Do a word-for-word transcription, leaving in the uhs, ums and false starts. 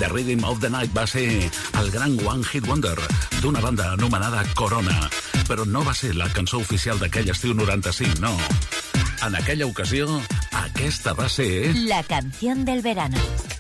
The Rhythm of the Night va ser el gran One Hit Wonder d'una banda anomenada Corona. Però no va ser la cançó oficial d'aquell estiu noranta-cinc, no. En aquella ocasió, aquesta va ser... La canción del verano.